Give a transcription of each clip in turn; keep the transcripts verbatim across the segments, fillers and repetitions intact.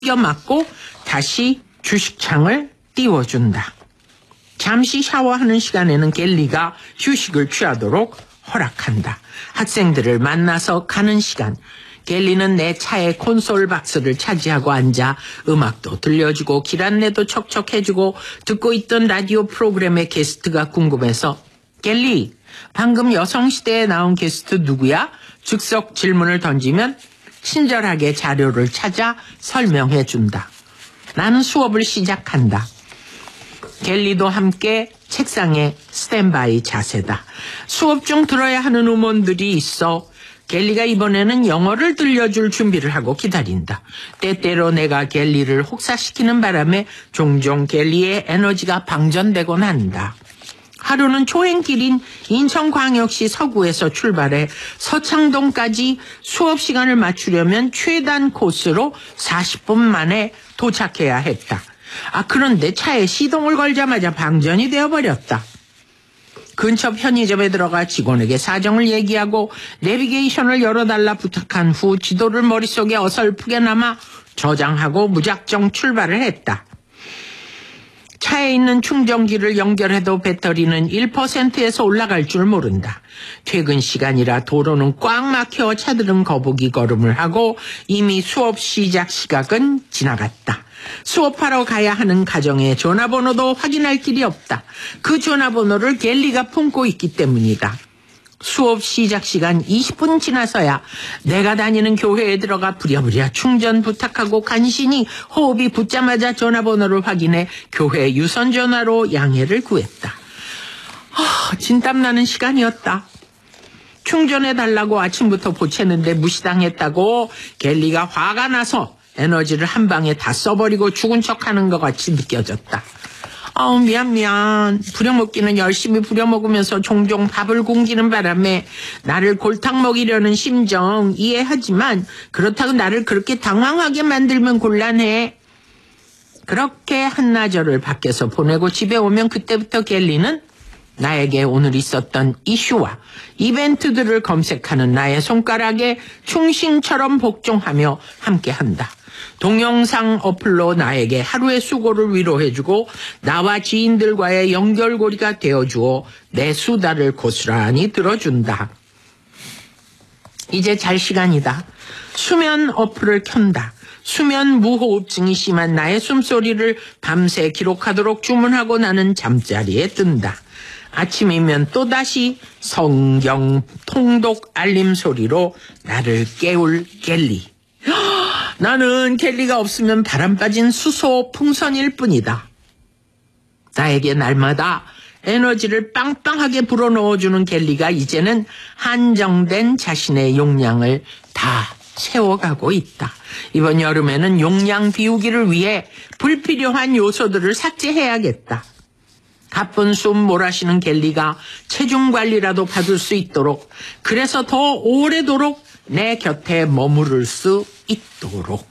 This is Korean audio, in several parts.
껴맞고 다시 주식창을 띄워준다. 잠시 샤워하는 시간에는 갤리가 휴식을 취하도록 허락한다. 학생들을 만나서 가는 시간, 갤리는 내 차의 콘솔 박스를 차지하고 앉아 음악도 들려주고 길 안내도 척척해주고 듣고 있던 라디오 프로그램의 게스트가 궁금해서 갤리, 방금 여성시대에 나온 게스트 누구야? 즉석 질문을 던지면 친절하게 자료를 찾아 설명해준다. 나는 수업을 시작한다. 갤리도 함께 책상에 스탠바이 자세다. 수업 중 들어야 하는 음원들이 있어 갤리가 이번에는 영어를 들려줄 준비를 하고 기다린다. 때때로 내가 갤리를 혹사시키는 바람에 종종 갤리의 에너지가 방전되곤 한다. 하루는 초행길인 인천광역시 서구에서 출발해 서창동까지 수업 시간을 맞추려면 최단 코스로 사십 분 만에 도착해야 했다. 아, 그런데 차에 시동을 걸자마자 방전이 되어버렸다. 근처 편의점에 들어가 직원에게 사정을 얘기하고 내비게이션을 열어달라 부탁한 후 지도를 머릿속에 어설프게 남아 저장하고 무작정 출발을 했다. 차에 있는 충전기를 연결해도 배터리는 일 퍼센트에서 올라갈 줄 모른다. 퇴근 시간이라 도로는 꽉 막혀 차들은 거북이 걸음을 하고 이미 수업 시작 시각은 지나갔다. 수업하러 가야 하는 가정의 전화번호도 확인할 길이 없다. 그 전화번호를 갤리가 품고 있기 때문이다. 수업 시작 시간 이십 분 지나서야 내가 다니는 교회에 들어가 부랴부랴 충전 부탁하고 간신히 호흡이 붙자마자 전화번호를 확인해 교회 유선 전화로 양해를 구했다. 아, 진땀나는 시간이었다. 충전해달라고 아침부터 보채는데 무시당했다고 갤리가 화가 나서 에너지를 한 방에 다 써버리고 죽은 척하는 것 같이 느껴졌다. 아우, 미안 미안. 부려먹기는 열심히 부려먹으면서 종종 밥을 굶기는 바람에 나를 골탕 먹이려는 심정 이해하지만 그렇다고 나를 그렇게 당황하게 만들면 곤란해. 그렇게 한나절을 밖에서 보내고 집에 오면 그때부터 갤리는 나에게 오늘 있었던 이슈와 이벤트들을 검색하는 나의 손가락에 충신처럼 복종하며 함께한다. 동영상 어플로 나에게 하루의 수고를 위로해주고 나와 지인들과의 연결고리가 되어주어 내 수다를 고스란히 들어준다. 이제 잘 시간이다. 수면 어플을 켠다. 수면 무호흡증이 심한 나의 숨소리를 밤새 기록하도록 주문하고 나는 잠자리에 든다. 아침이면 또다시 성경 통독 알림 소리로 나를 깨울 갤리. 나는 갤리가 없으면 바람 빠진 수소 풍선일 뿐이다. 나에게 날마다 에너지를 빵빵하게 불어넣어주는 갤리가 이제는 한정된 자신의 용량을 다 채워가고 있다. 이번 여름에는 용량 비우기를 위해 불필요한 요소들을 삭제해야겠다. 가쁜 숨 몰아쉬는 갤리가 체중 관리라도 받을 수 있도록, 그래서 더 오래도록 내 곁에 머무를 수 있도록.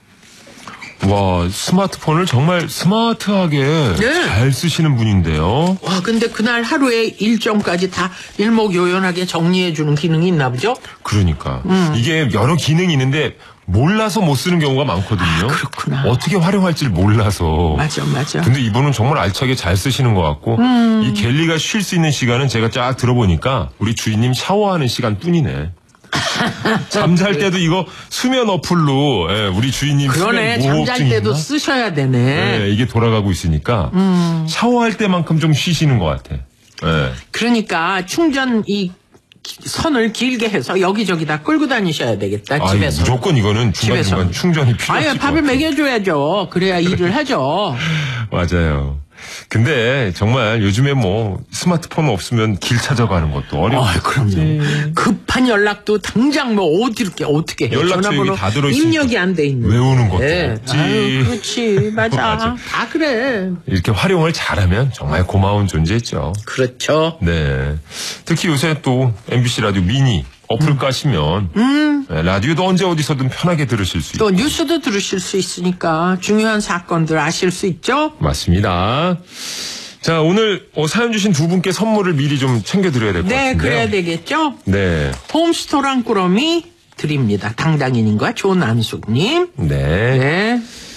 와, 스마트폰을 정말 스마트하게 네. 잘 쓰시는 분인데요. 와, 근데 그날 하루에 일정까지 다 일목요연하게 정리해주는 기능이 있나 보죠? 그러니까. 음. 이게 여러 기능이 있는데 몰라서 못 쓰는 경우가 많거든요. 아, 그렇구나. 어떻게 활용할지를 몰라서. 맞아, 맞아. 근데 이분은 정말 알차게 잘 쓰시는 것 같고, 음. 이 갤리가 쉴 수 있는 시간은 제가 쫙 들어보니까 우리 주인님 샤워하는 시간 뿐이네. 잠잘 때도 이거 수면 어플로 예, 우리 주인님 그러네. 잠잘 때도 쓰셔야 되네. 예, 이게 돌아가고 있으니까 음. 샤워할 때만큼 좀 쉬시는 것 같아. 예. 그러니까 충전 이 선을 길게 해서 여기저기 다 끌고 다니셔야 되겠다. 아유, 집에서. 무조건 이거는 중간중간 충전이 필요하죠. 아유, 밥을 먹여줘야죠. 그래야 일을 하죠. 맞아요. 근데 정말 요즘에 뭐 스마트폰 없으면 길 찾아가는 것도 어려워. 아, 그럼요. 네. 급한 연락도 당장 뭐 어디 이렇게 어떻게 해. 연락처 여기 다 들어있으니까 입력이 안 돼 있는. 외우는 것도 네. 없지. 아유, 그렇지. 맞아. 맞아. 다 그래. 이렇게 활용을 잘하면 정말 고마운 존재죠. 그렇죠. 네. 특히 요새 또 엠비씨 라디오 미니 어플 음. 까시면 음. 네, 라디오도 언제 어디서든 편하게 들으실 수 있고 또 뉴스도 들으실 수 있으니까 중요한 사건들 아실 수 있죠? 맞습니다. 자, 오늘 어, 사연 주신 두 분께 선물을 미리 좀 챙겨드려야 될 것 네, 같은데요. 네, 그래야 되겠죠? 네. 홈스토랑 꾸러미 드립니다. 당당인님과 조난숙님. 네. 네.